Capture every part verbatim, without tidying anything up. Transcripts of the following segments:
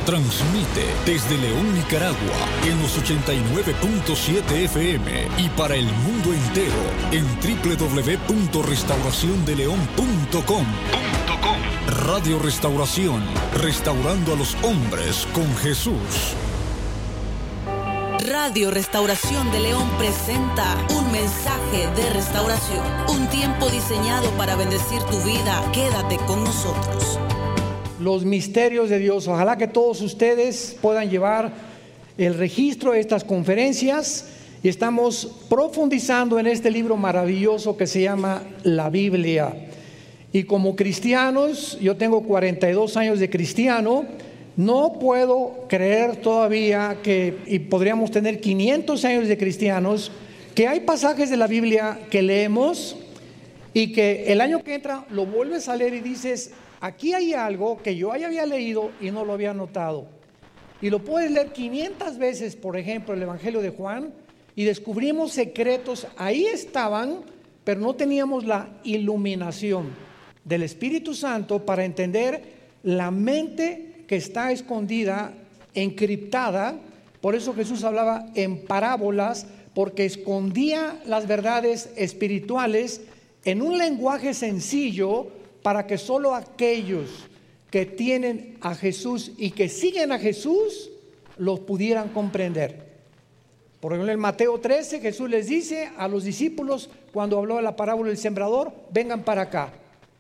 Transmite desde León, Nicaragua, en los ochenta y nueve punto siete F M y para el mundo entero en doble u doble u doble u punto restauración de león punto com. Radio Restauración, restaurando a los hombres con Jesús. Radio Restauración de León presenta un mensaje de restauración, un tiempo diseñado para bendecir tu vida. Quédate con nosotros. Los misterios de Dios. Ojalá que todos ustedes puedan llevar el registro de estas conferencias, y estamos profundizando en este libro maravilloso que se llama la Biblia. Y como cristianos, yo tengo cuarenta y dos años de cristiano, no puedo creer todavía que, y podríamos tener quinientos años de cristianos, que hay pasajes de la Biblia que leemos y que el año que entra lo vuelves a leer y dices: aquí hay algo que yo ya había leído y no lo había notado. Y lo puedes leer quinientas veces, por ejemplo, el Evangelio de Juan, y descubrimos secretos. Ahí estaban, pero no teníamos la iluminación del Espíritu Santo para entender la mente que está escondida, encriptada. Por eso Jesús hablaba en parábolas, porque escondía las verdades espirituales en un lenguaje sencillo, para que solo aquellos que tienen a Jesús y que siguen a Jesús los pudieran comprender. Por ejemplo, en Mateo trece, Jesús les dice a los discípulos, cuando habló de la parábola del sembrador: vengan para acá.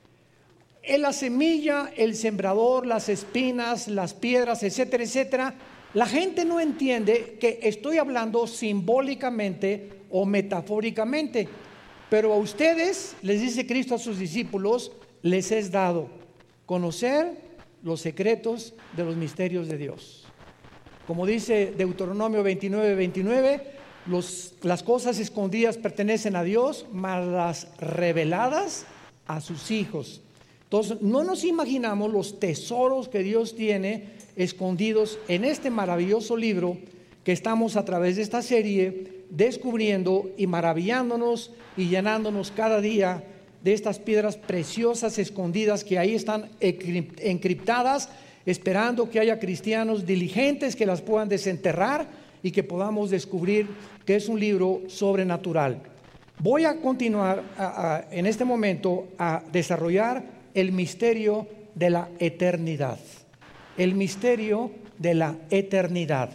En la semilla, el sembrador, las espinas, las piedras, etcétera, etcétera, la gente no entiende que estoy hablando simbólicamente o metafóricamente. Pero a ustedes, les dice Cristo a sus discípulos, les es dado conocer los secretos de los misterios de Dios. Como dice Deuteronomio veintinueve, veintinueve, los, las cosas escondidas pertenecen a Dios, mas las reveladas a sus hijos. Entonces, no nos imaginamos los tesoros que Dios tiene escondidos en este maravilloso libro que estamos a través de esta serie descubriendo y maravillándonos y llenándonos cada día de estas piedras preciosas escondidas que ahí están encriptadas, esperando que haya cristianos diligentes que las puedan desenterrar y que podamos descubrir que es un libro sobrenatural. Voy a continuar a, a, en este momento a desarrollar el misterio de la eternidad. El misterio de la eternidad.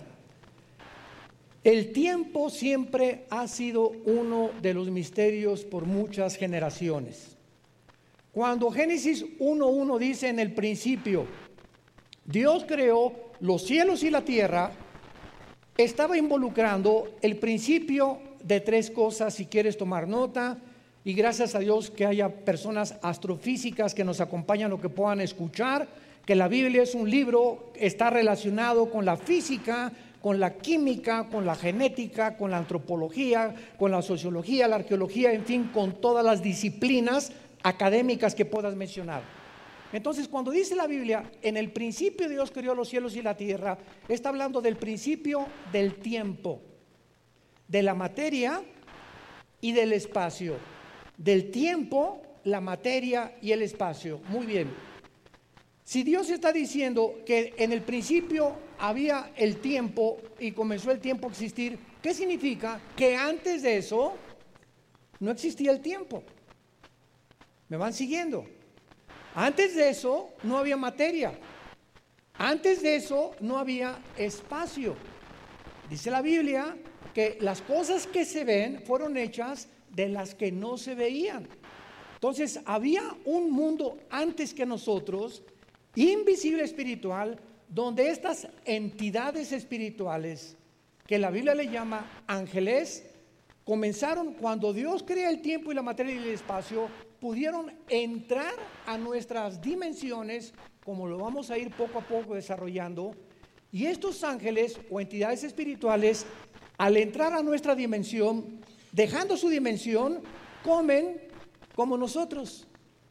El tiempo siempre ha sido uno de los misterios por muchas generaciones. Cuando Génesis uno uno dice: en el principio Dios creó los cielos y la tierra, estaba involucrando el principio de tres cosas, si quieres tomar nota, y gracias a Dios que haya personas astrofísicas que nos acompañan o que puedan escuchar, que la Biblia es un libro, está relacionado con la física, con la química, con la genética, con la antropología, con la sociología, la arqueología, en fin, con todas las disciplinas académicas que puedas mencionar. Entonces, cuando dice la Biblia, en el principio Dios creó los cielos y la tierra, está hablando del principio del tiempo, de la materia y del espacio. Del tiempo, la materia y el espacio. Muy bien. Si Dios está diciendo que en el principio había el tiempo y comenzó el tiempo a existir, ¿qué significa? Que antes de eso no existía el tiempo. ¿Me van siguiendo? Antes de eso no había materia. Antes de eso no había espacio. Dice la Biblia que las cosas que se ven fueron hechas de las que no se veían. Entonces había un mundo antes que nosotros, invisible espiritual, donde estas entidades espirituales, que la Biblia le llama ángeles, comenzaron cuando Dios crea el tiempo y la materia y el espacio, pudieron entrar a nuestras dimensiones, como lo vamos a ir poco a poco desarrollando. Y estos ángeles o entidades espirituales, al entrar a nuestra dimensión, dejando su dimensión, comen como nosotros,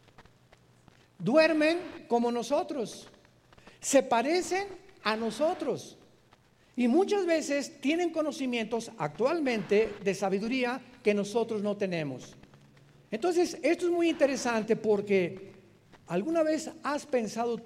duermen como nosotros, se parecen a nosotros y muchas veces tienen conocimientos actualmente de sabiduría que nosotros no tenemos. Entonces, esto es muy interesante porque ¿alguna vez has pensado